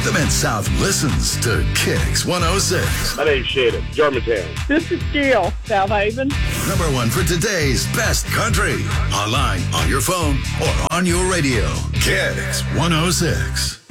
The Mid-South listens to Kicks 106. My name's Shannon, Germantown. This is Jill, South Haven. Number one for today's best country. Online, on your phone, or on your radio. Kicks 106.